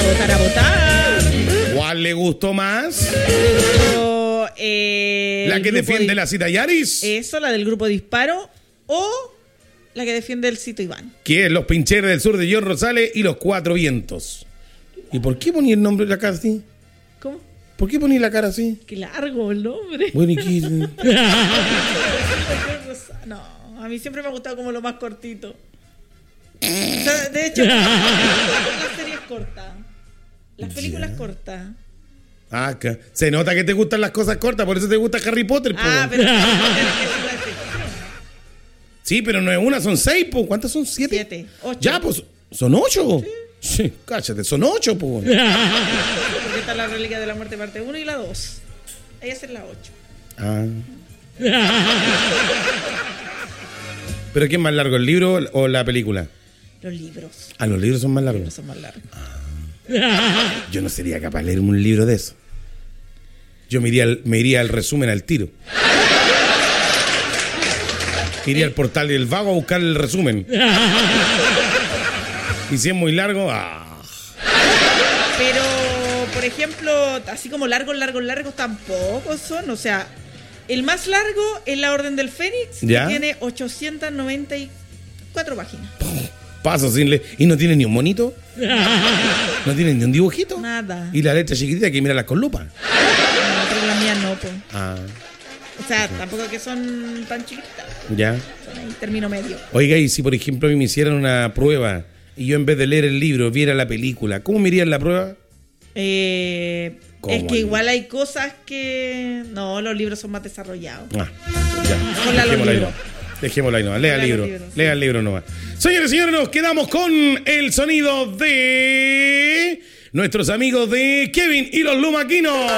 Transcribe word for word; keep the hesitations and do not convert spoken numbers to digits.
votar, a votar. ¿Cuál le gustó más? O, eh, ¿La que defiende de, la Cita Yaris? Eso, la del grupo Disparo. O la que defiende el Cito Iván. Que es Los Pincheros del Sur de John Rosales y Los Cuatro Vientos. ¿Y por qué ponía el nombre de la cara así? ¿Cómo? ¿Por qué ponía la cara así? Qué largo el nombre. Bueno, ¿y qué? No, a mí siempre me ha gustado como lo más cortito. O sea, de hecho, las series cortas. Las películas Ya. cortas. Ah, acá. Se nota que te gustan las cosas cortas, por eso te gusta Harry Potter. Po. Ah, pero tienes que ser la excepción. Sí, pero no es una, son seis, po. ¿Cuántas son? ¿Siete? Siete, ocho. Ya, pues, son ocho. Sí, sí, cállate, son ocho, po. Porque está la Reliquia de la Muerte parte uno y la dos. Ella es la ocho. Ah. ¿Pero quién es más largo, el libro o la película? Los libros. Ah, los libros son más Los largos. libros son más largos. Yo no sería capaz de leerme un libro de eso. Yo me iría al, me iría al resumen al tiro. Iría al portal del Vago a buscar el resumen. Y si es muy largo, ah. Pero, por ejemplo, así como largos, largos, largos tampoco son. O sea, el más largo es La Orden del Fénix, ¿Ya? que tiene ochocientas noventa y cuatro páginas. Paso sin leer. ¿Y no tiene ni un monito? ¿No tiene ni un dibujito? Nada. Y la letra chiquitita hay que mirarlas con lupa. No, pero las mías no, pues. Ah, O sea, tampoco que son tan chiquitas. ya. Son ahí, término medio. Oiga, y si por ejemplo a mí me hicieran una prueba y yo en vez de leer el libro viera la película, ¿cómo me iría en la prueba? Eh, ¿Cómo es que el- igual hay cosas que... No, los libros son más desarrollados. Ah, ya. Hola, los Dejémosla ahí libros. nomás. Dejémosla ahí nomás. Lea el Hola, los libro. libros, sí. Lea el libro nomás. Señores y señores, nos quedamos con el sonido de nuestros amigos de Kevin y los Lumaquinos.